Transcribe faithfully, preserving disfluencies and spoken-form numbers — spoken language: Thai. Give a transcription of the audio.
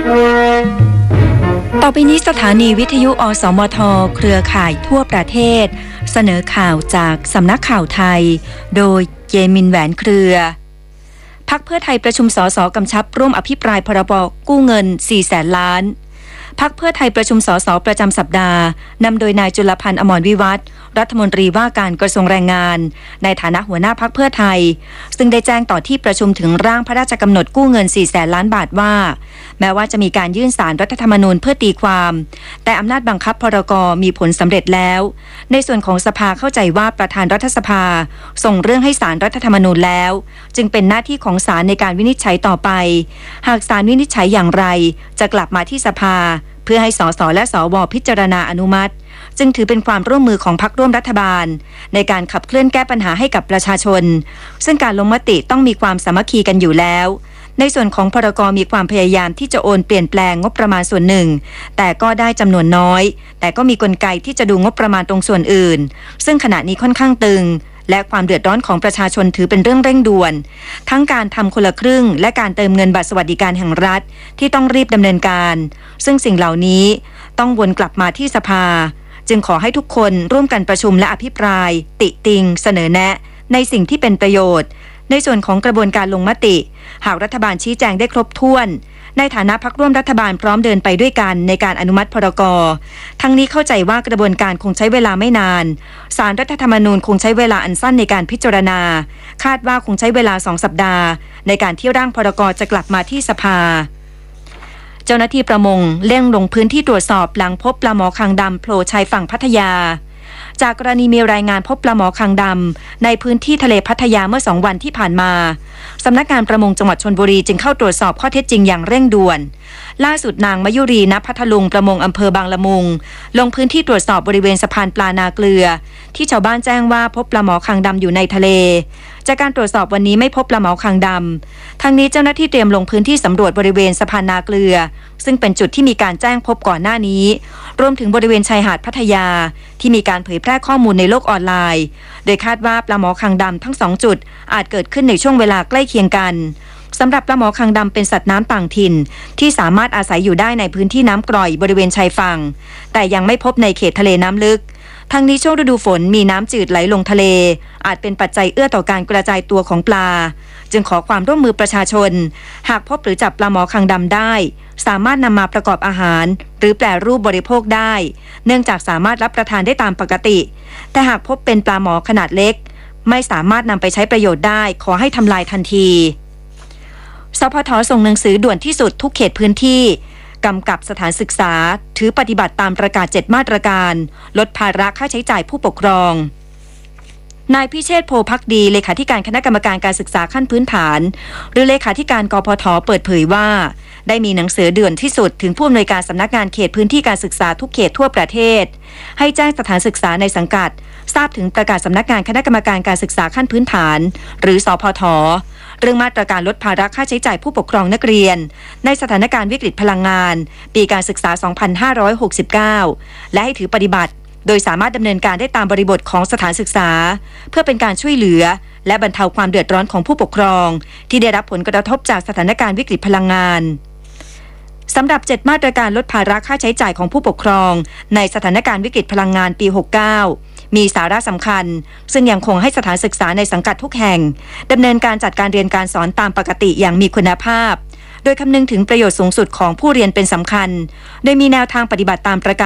ต่อไปนี้สถานีวิทยุอสมทเครือข่ายทั่วประเทศเสนอข่าวจากสำนักข่าวไทยโดยเยมินแหวนเครือพรรคเพื่อไทยประชุมสสกำชับร่วมอภิปรายพรบกู้เงินสี่แสนล้านพรรคเพื่อไทยประชุมสสประจำสัปดาห์นำโดยนายจุลพันธ์อมรวิวัฒน์รัฐมนตรีว่าการกระทรวงแรงงานในฐานะหัวหน้าพรรคเพื่อไทยซึ่งได้แจ้งต่อที่ประชุมถึงร่างพระราชกำหนดกู้เงินสี่แสนล้านบาทว่าแม้ว่าจะมีการยื่นศาลรัฐธรรมนูญเพื่อตีความแต่อำนาจบังคับพรกมีผลสำเร็จแล้วในส่วนของสภาเข้าใจว่าประธานรัฐสภาส่งเรื่องให้ศาลรัฐธรรมนูญแล้วจึงเป็นหน้าที่ของศาลในการวินิจฉัยต่อไปหากศาลวินิจฉัยอย่างไรจะกลับมาที่สภาเพื่อให้สสและสวพิจารณาอนุมัติจึงถือเป็นความร่วมมือของพรรคร่วมรัฐบาลในการขับเคลื่อนแก้ปัญหาให้กับประชาชนซึ่งการลงมติต้องมีความสามัคคีกันอยู่แล้วในส่วนของพรกมีความพยายามที่จะโอนเปลี่ยนแปลงงบประมาณส่วนหนึ่งแต่ก็ได้จำนวนน้อยแต่ก็มีกลไกที่จะดูงบประมาณตรงส่วนอื่นซึ่งขณะนี้ค่อนข้างตึงและความเดือดร้อนของประชาชนถือเป็นเรื่องเร่งด่วนทั้งการทำคนละครึ่งและการเติมเงินบัตรสวัสดิการแห่งรัฐที่ต้องรีบดำเนินการซึ่งสิ่งเหล่านี้ต้องวนกลับมาที่สภาจึงขอให้ทุกคนร่วมกันประชุมและอภิปรายติติงเสนอแนะในสิ่งที่เป็นประโยชน์ในส่วนของกระบวนการลงมติหากรัฐบาลชี้แจงได้ครบถ้วนในฐานะพรรคร่วมรัฐบาลพร้อมเดินไปด้วยกันในการอนุมัติพรกทั้งนี้เข้าใจว่ากระบวนการคงใช้เวลาไม่นานศาลรัฐธรรมนูญคงใช้เวลาอันสั้นในการพิจารณาคาดว่าคงใช้เวลาสองสัปดาห์ในการที่ร่างพรกจะกลับมาที่สภาเจ้าหน้าที่ประมงเร่งลงพื้นที่ตรวจสอบหลังพบปลาหมอคางดำโผล่ชายฝั่งพัทยาจากกรณีมีรายงานพบปลาหมอคางดำในพื้นที่ทะเลพัทยาเมื่อสองวันที่ผ่านมาสำนักงานประมงจังหวัดชลบุรีจึงเข้าตรวจสอบข้อเท็จจริงอย่างเร่งด่วนล่าสุดนางมยุรีณพัทลุงประมงอำเภอบางละมุงลงพื้นที่ตรวจสอบบริเวณสะพานปลานาเกลือที่ชาวบ้านแจ้งว่าพบปลาหมอคางดำอยู่ในทะเลจากการตรวจสอบวันนี้ไม่พบปลาหมอคางดำทางนี้เจ้าหน้าที่เตรียมลงพื้นที่สำรวจบริเวณสะพานนาเกลือซึ่งเป็นจุดที่มีการแจ้งพบก่อนหน้านี้รวมถึงบริเวณชายหาดพัทยาที่มีการเผยแพร่ข้อมูลในโลกออนไลน์โดยคาดว่าปลาหมอคางดำทั้งสองจุดอาจเกิดขึ้นในช่วงเวลาใกล้เคียงกันสำหรับปลาหมอคางดำเป็นสัตว์น้ำต่างถิ่นที่สามารถอาศัยอยู่ได้ในพื้นที่น้ำกร่อยบริเวณชายฝั่งแต่ยังไม่พบในเขตทะเลน้ำลึกทั้งนี้ช่วงฤดูฝนมีน้ำจืดไหลลงทะเลอาจเป็นปัจจัยเอื้อต่อการกระจายตัวของปลาจึงขอความร่วมมือประชาชนหากพบหรือจับปลาหมอคางดำได้สามารถนำมาประกอบอาหารหรือแปรรูปบริโภคได้เนื่องจากสามารถรับประทานได้ตามปกติแต่หากพบเป็นปลาหมอขนาดเล็กไม่สามารถนำไปใช้ประโยชน์ได้ขอให้ทำลายทันทีสพท.ส่งหนังสือด่วนที่สุดทุกเขตพื้นที่กำกับสถานศึกษาถือปฏิบัติตามประกาศเจ็ดมาตรการลดภาระค่าใช้จ่ายผู้ปกครองนายพิเชษฐ์โพภักดีเลขาธิการคณะกรรมการการศึกษาขั้นพื้นฐานหรือเลขาธิการกพท.เปิดเผยว่าได้มีหนังสือด่วนที่สุดถึงผู้อำนวยการสำนักงานเขตพื้นที่การศึกษาทุกเขตทั่วประเทศให้แจ้งสถานศึกษาในสังกัดทราบถึงประกาศสำนักงานคณะกรรมการการศึกษาขั้นพื้นฐานหรือสพท.เรื่องมาตรการลดภาระค่าใช้จ่ายผู้ปกครองนักเรียนในสถานการณ์วิกฤตพลังงานปีการศึกษาสองพันห้าร้อยหกสิบเก้าและให้ถือปฏิบัติโดยสามารถดำเนินการได้ตามบริบทของสถานศึกษาเพื่อเป็นการช่วยเหลือและบรรเทาความเดือดร้อนของผู้ปกครองที่ได้รับผลกระทบจากสถานการณ์วิกฤตพลังงานสำหรับเจ็ดมาตรการลดภาระค่าใช้จ่ายของผู้ปกครองในสถานการณ์วิกฤตพลังงานปีหกสิบเก้ามีสาระสำคัญซึ่งยังคงให้สถานศึกษาในสังกัดทุกแห่งดำเนินการจัดการเรียนการสอนตามปกติอย่างมีคุณภาพโดยคำนึงถึงประโยชน์สูงสุดของผู้เรียนเป็นสำคัญโดยมีแนวทางปฏิบัติตามประกาศ